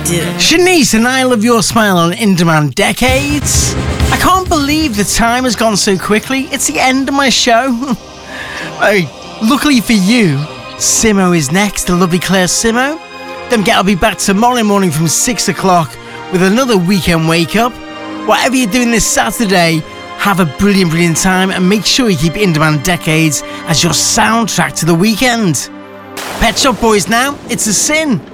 do. Shanice and I Love Your Smile on In Demand Decades. I can't believe the time has gone so quickly. It's the end of my show. Hey, luckily for you, Simo is next, the lovely Claire Simo. Then I'll be back tomorrow morning from 6 o'clock with another weekend wake up. Whatever you're doing this Saturday, have a brilliant time and make sure you keep In Demand Decades as your soundtrack to the weekend. Pet Shop Boys now, It's a Sin.